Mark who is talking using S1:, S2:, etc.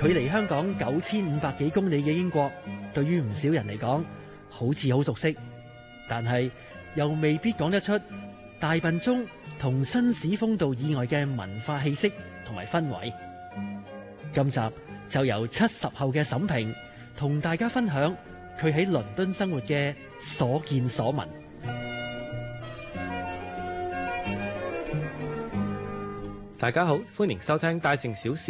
S1: 距離香港9500幾公里嘅英國，對於唔少人嚟講，好似好熟悉，但係又未必講得出大笨鐘同紳士風度以外嘅文化氣息同埋氛圍。今集就由70後嘅沈平同大家分享佢喺倫敦生活嘅所見所聞。
S2: 大家好，歡迎收聽大城小事。